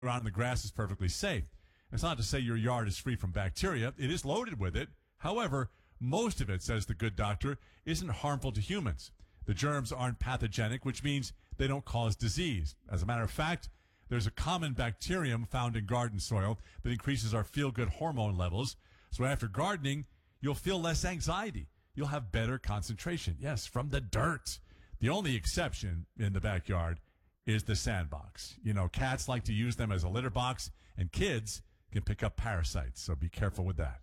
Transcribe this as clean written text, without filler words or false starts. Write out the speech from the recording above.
around in the grass is perfectly safe. It's not to say your yard is free from bacteria. It is loaded with it. However, most of it, says the good doctor, isn't harmful to humans. The germs aren't pathogenic, which means they don't cause disease. As a matter of fact, there's a common bacterium found in garden soil that increases our feel-good hormone levels. So after gardening, you'll feel less anxiety. You'll have better concentration. Yes, from the dirt. The only exception in the backyard is the sandbox. You know, cats like to use them as a litter box, and kids can pick up parasites, so be careful with that.